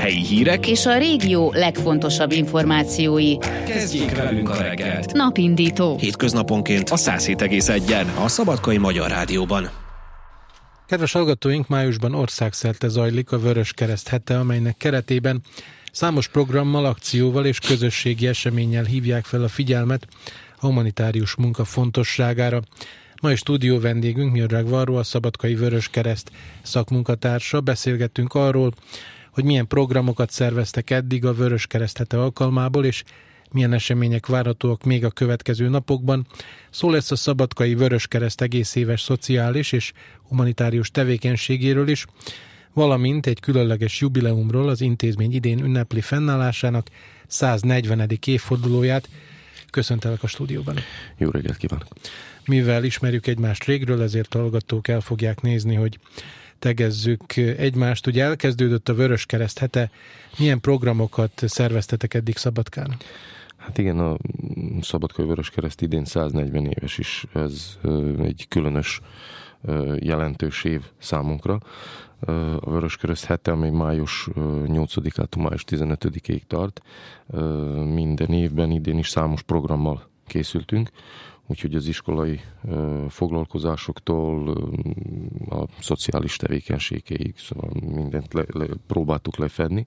helyi hírek és a régió legfontosabb információi. Kezdjék velünk a reggelt. Napindító. Hétköznaponként a 107,1-en a Szabadkai Magyar Rádióban. Kedves hallgatóink, májusban országszerte zajlik a Vöröskereszt hete, amelynek keretében számos programmal, akcióval és közösségi eseménnyel hívják fel a figyelmet a humanitárius munka fontosságára. Mai stúdió vendégünk Miodrag Varró, a Szabadkai Vöröskereszt szakmunkatársa. Beszélgettünk arról, hogy milyen programokat szerveztek eddig a Vöröskereszt hete alkalmából, és milyen események várhatóak még a következő napokban. Szó lesz a Szabadkai Vöröskereszt egész éves szociális és humanitárius tevékenységéről is, valamint egy különleges jubileumról, az intézmény idén ünnepli fennállásának 140. évfordulóját. Köszöntelek a stúdióban. Jó reggelt kívánok! Mivel ismerjük egymást régről, ezért a hallgatók el fogják nézni, hogy tegezzük egymást. Ugye elkezdődött a Vöröskereszt hete. Milyen programokat szerveztetek eddig Szabadkán? Hát igen, a Szabadkai Vöröskereszt idén 140 éves is. Ez egy különös jelentős év számunkra. A Vöröskereszt hete, amely május 8-ától május 15-ig tart. Minden évben, idén is számos programmal készültünk, úgyhogy az iskolai foglalkozásoktól a szociális tevékenységéig, szóval mindent próbáltuk lefedni.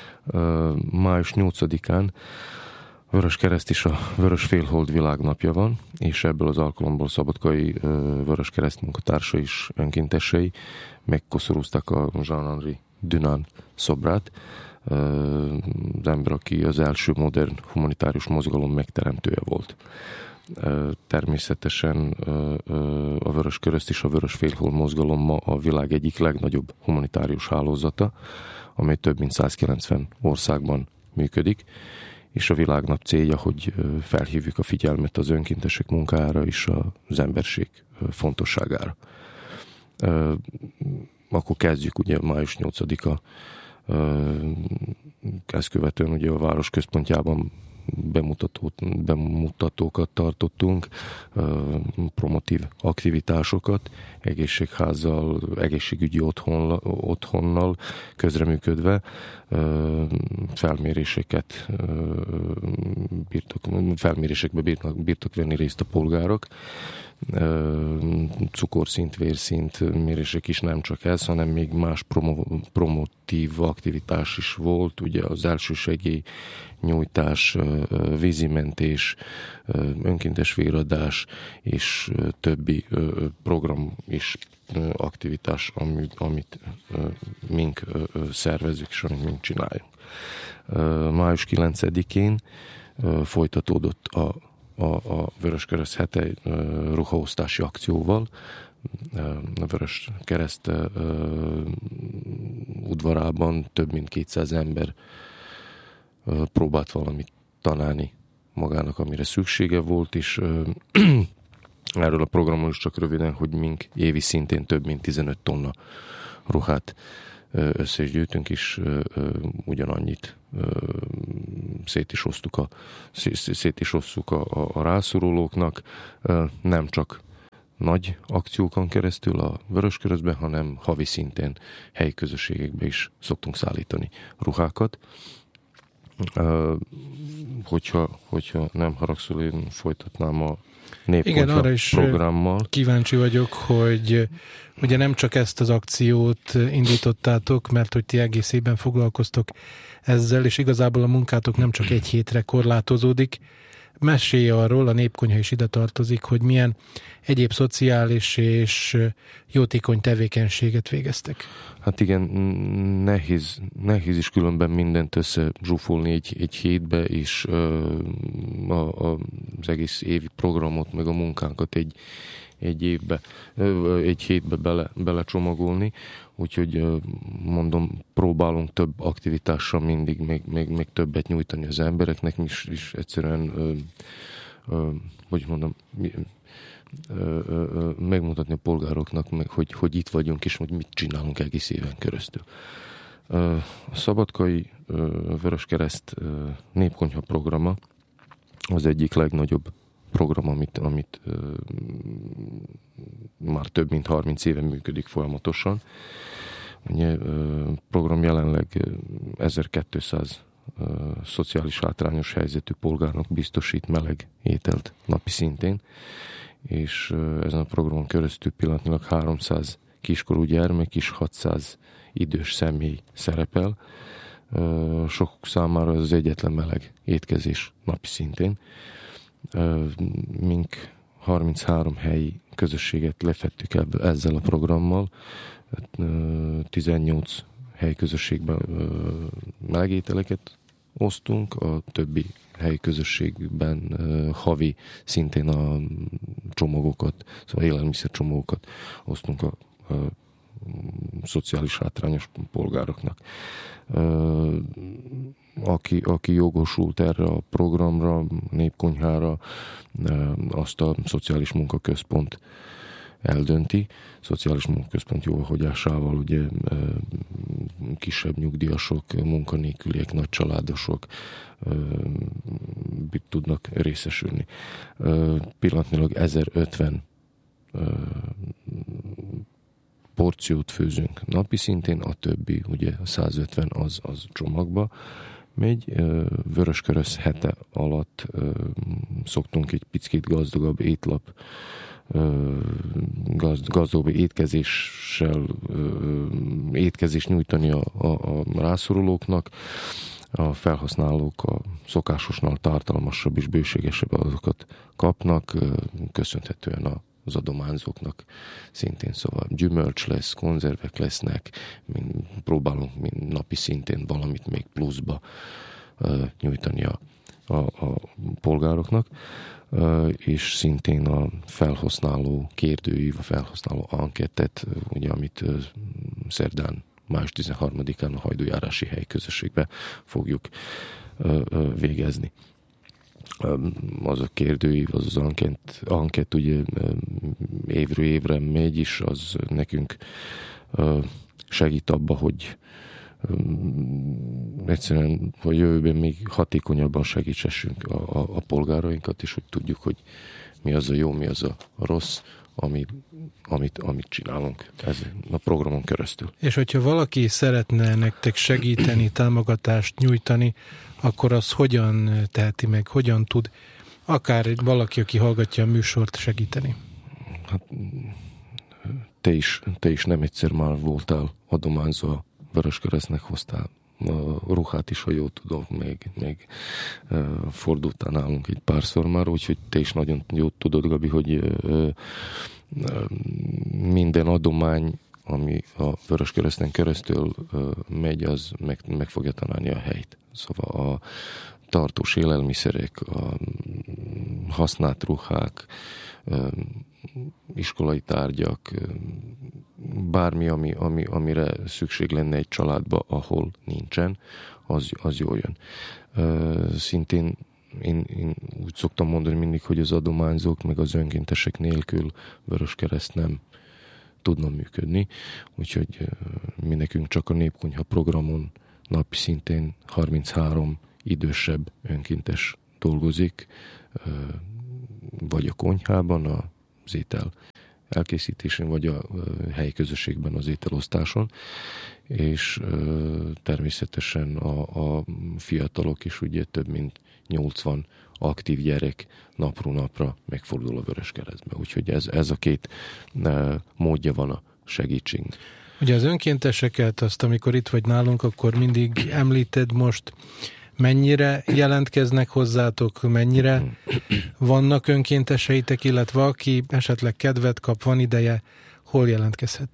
Május 8-án Vöröskereszt is a Vörösfélhold világnapja van, és ebből az alkalomból Szabadkai Vöröskereszt munkatársa és önkéntesei megkoszorúzták a Jean-Henri Dunant szobrát, az ember, aki az első modern humanitárius mozgalom megteremtője volt. Természetesen a Vöröskereszt és a Vörösfélhold mozgalom ma a világ egyik legnagyobb humanitárius hálózata, amely több mint 190 országban működik, és a világnap célja, hogy felhívjuk a figyelmet az önkéntesek munkájára és az emberség fontosságára. Akkor kezdjük ugye május 8-a, ezt követően ugye a város központjában bemutatókat tartottunk, promotív aktivitásokat, egészségházzal, egészségügyi otthonnal közreműködve, felmérésekbe bírtak venni részt a polgárok. Cukorszint, vérszint mérések is, nem csak ez, hanem még más promotív aktivitás is volt, ugye az elsősegély nyújtás, vízimentés, önkéntes véradás és többi program és aktivitás, amit mink szervezünk és amit mink csináljuk. Május 9-én folytatódott a Vöröskereszt hete ruhaosztási akcióval. A Vöröskereszt udvarában több mint 200 ember próbált valamit találni magának, amire szüksége volt, és erről a programról is csak röviden, hogy mink évi szintén több mint 15 tonna ruhát össze is gyűjtünk, és ugyanannyit szét is osztuk a rászorulóknak, nem csak nagy akciókon keresztül a Vöröskeresztben, hanem havi szintén helyi közösségekbe is szoktunk szállítani ruhákat. Hogyha nem haragszol, én folytatnám a Népkonyha arra is programmal. Kíváncsi vagyok, hogy ugye nem csak ezt az akciót indítottátok, mert hogy ti egész évben foglalkoztok ezzel, és igazából a munkátok nem csak egy hétre korlátozódik. Mesélj arról, a Népkonyha is ide tartozik, hogy milyen egyéb szociális és jótékony tevékenységet végeztek. Hát igen, nehéz is különben mindent összezsúfolni egy hétbe, és az egész évi programot, meg a munkánkat egy hétbe belecsomagolni. Úgyhogy mondom, próbálunk több aktivitással mindig még többet nyújtani az embereknek, és egyszerűen, megmutatni a polgároknak, hogy itt vagyunk, és hogy mit csinálunk egész éven keresztül. A Szabadkai Vöröskereszt Népkonyha programa az egyik legnagyobb program, amit már több mint 30 éve működik folyamatosan. Ugye program jelenleg 1200 szociális hátrányos helyzetű polgárnak biztosít meleg ételt napi szintén, és ezen a programon keresztül pillanatnyilag 300 kiskorú gyermek és 600 idős személy szerepel. Sokuk számára az egyetlen meleg étkezés napi szintén. Mink 33 helyi közösséget lefettük ezzel a programmal. 18 helyi közösségben melegételeket osztunk, a többi helyi közösségben havi szintén a csomagokat, szóval élelmiszer-csomagokat osztunk a szociális hátrányos polgároknak. Aki jogosult erre a programra, népkonyhára, azt a Szociális Munkaközpont eldönti. Szociális Munkaközpont jóváhagyásával ugye kisebb nyugdíjasok, munkanélküliek, nagy családosok tudnak részesülni. Pillanatnyilag 1050 porciót főzünk napi szintén, a többi, ugye 150 az csomagba megy. Vöröskereszt hete alatt szoktunk egy picit gazdagabb étlap, gazdagabb étkezést nyújtani a rászorulóknak. A felhasználók a szokásosnál tartalmasabb és bőségesebb azokat kapnak, köszönhetően az adományzóknak szintén, szóval gyümölcs lesz, konzervek lesznek, próbálunk napi szintén valamit még pluszba nyújtani a polgároknak, és szintén a felhasználó kérdőív, a felhasználó ankettet, ugye, amit szerdán, május 13-án a hajdújárási helyközösségbe fogjuk végezni. Az a kérdőív, az anket ugye évről évre megy is, az nekünk segít abba, hogy egyszerűen, hogy jövőben még hatékonyabban segítsessünk a polgárainkat, és hogy tudjuk, hogy mi az a jó, mi az a rossz, amit csinálunk a programon keresztül. És hogyha valaki szeretne nektek segíteni, támogatást nyújtani, akkor az hogyan teheti meg, hogyan tud akár valaki, aki hallgatja a műsort, segíteni? Hát, te is nem egyszer már voltál adományzó a Vöröskeresztnek, hoztál ruhát is, ha jól tudom, még fordultál nálunk egy párszor már, úgyhogy te is nagyon jól tudod, Gabi, hogy minden adomány, ami a Vöröskereszten keresztül megy, az meg fogja találni a helyt. Szóval a tartós élelmiszerek, a használt ruhák, iskolai tárgyak, bármi, amire szükség lenne egy családba, ahol nincsen, az jól jön. Szintén én úgy szoktam mondani mindig, hogy az adományzók meg az önkéntesek nélkül Vöröskereszt nem tudna működni, úgyhogy mi nekünk csak a Népkonyha programon napi szintén 33 idősebb önkéntes dolgozik, vagy a konyhában, az étel elkészítésén, vagy a helyi közösségben az ételosztáson, és természetesen a fiatalok is, ugye több mint 80 aktív gyerek napról napra megfordul a Vöröskeresztbe. Úgyhogy ez a két módja van a segítségnek. Ugye az önkénteseket, azt amikor itt vagy nálunk, akkor mindig említed most, mennyire jelentkeznek hozzátok, mennyire vannak önkénteseitek, illetve aki esetleg kedvet kap, van ideje, hol jelentkezhet?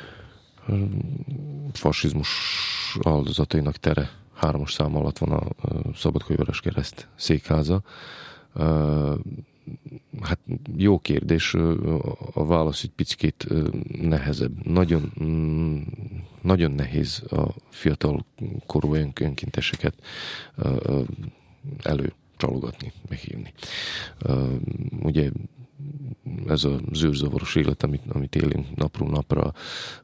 Fasizmus áldozatainak tere 3-as szám alatt van a Szabadkai Vöröskereszt székháza. Hát jó kérdés, a válasz egy picit nehezebb. Nagyon nehéz a fiatal korú önkénteseket előcsalogatni, meghívni. Ugye ez a zűrzavaros élet, amit élünk napról napra,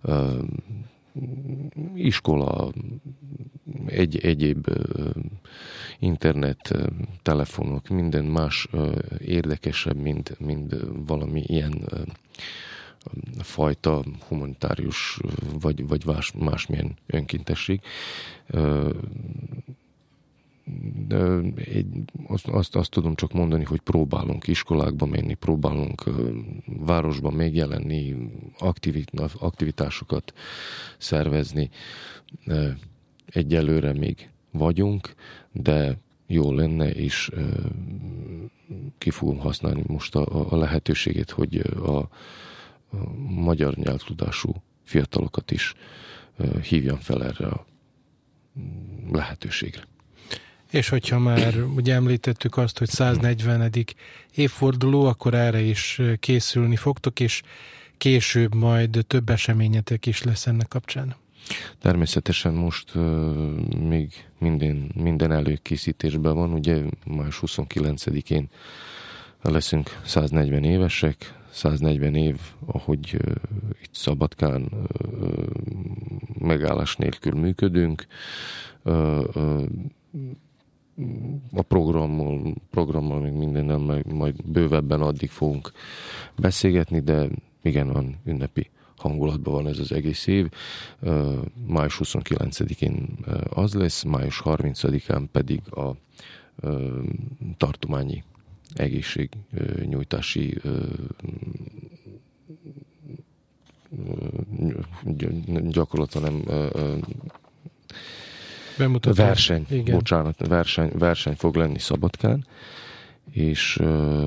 iskola, egyéb internet, telefonok, minden más érdekesebb, mint valami ilyen fajta humanitárius vagy másmilyen önkéntesség. De azt tudom csak mondani, hogy próbálunk iskolákba menni, próbálunk városban megjelenni, aktivitásokat szervezni. Egyelőre még vagyunk, de jó lenne, és ki fogom használni most a lehetőséget, hogy a magyar nyelvtudású fiatalokat is hívjam fel erre a lehetőségre. És hogyha már ugye említettük azt, hogy 140. évforduló, akkor erre is készülni fogtok, és később majd több eseményetek is lesz ennek kapcsán. Természetesen most még minden előkészítésben van, ugye május 29-én leszünk 140 évesek, 140 év, ahogy itt Szabadkán megállás nélkül működünk. A programmal még mindennel majd bővebben addig fogunk beszélgetni, de igen, van ünnepi hangulatban van ez az egész év. Május 29-én az lesz, május 30-án pedig a tartományi egészségnyújtási gyakorlatilag nem verseny fog lenni Szabadkán, és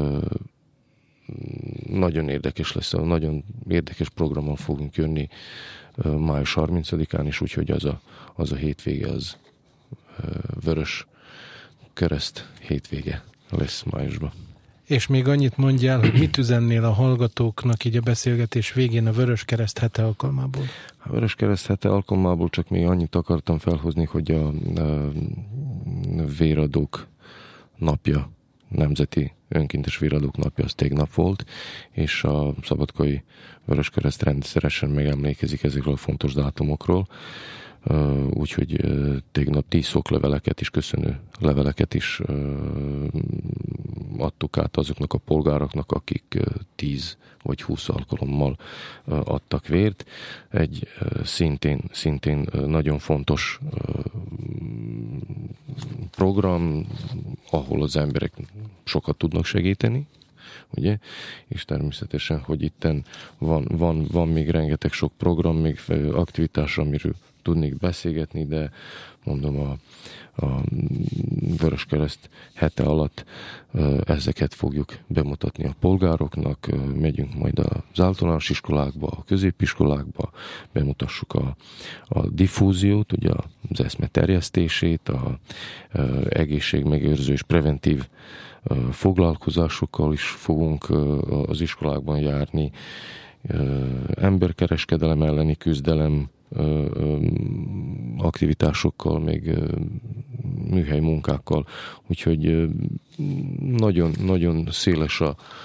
nagyon érdekes lesz, nagyon érdekes programmal fogunk jönni május 30-án is, úgyhogy az a hétvége az Vörös Kereszt hétvége lesz májusban. És még annyit mondjál, hogy mit üzennél a hallgatóknak így a beszélgetés végén a Vörös Kereszt hete alkalmából? A Vörös Kereszt hete alkalmából csak még annyit akartam felhozni, hogy a véradók napja, nemzeti önkéntes véradók napja az tegnap volt, és a Szabadkai Vörös Kereszt rendszeresen megemlékezik ezekről a fontos dátumokról. Úgyhogy tegnap 10 szokleveleket és köszönő leveleket is adtuk át azoknak a polgároknak, akik 10 vagy 20 alkalommal adtak vért. Egy szintén nagyon fontos program, ahol az emberek sokat tudnak segíteni, ugye? És természetesen, hogy itten van még rengeteg sok program, még aktivitás, amiről tudnék beszélgetni, de mondom, a Vöröskereszt hete alatt ezeket fogjuk bemutatni a polgároknak, megyünk majd az általános iskolákba, a középiskolákba, bemutassuk a diffúziót, ugye az eszme terjesztését, a egészségmegőrző és preventív foglalkozásokkal is fogunk az iskolákban járni, emberkereskedelem elleni küzdelem aktivitásokkal, még műhely munkákkal, úgyhogy nagyon széles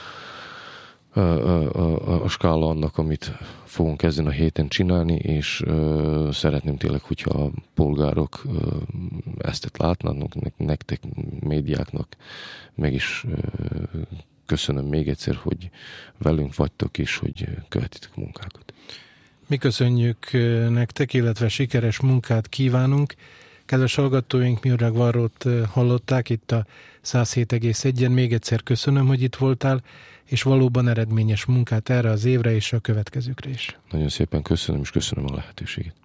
a skála annak, amit fogunk ezen a héten csinálni, és szeretném tényleg, hogyha a polgárok ezt látnának, nektek, médiáknak meg is köszönöm még egyszer, hogy velünk vagytok, és hogy követitek a munkákat. Mi köszönjük nektek, illetve sikeres munkát kívánunk. Kedves hallgatóink, Műreg Varrót hallották itt a 107,1-en. Még egyszer köszönöm, hogy itt voltál, és valóban eredményes munkát erre az évre és a következőkre is. Nagyon szépen köszönöm, és köszönöm a lehetőséget.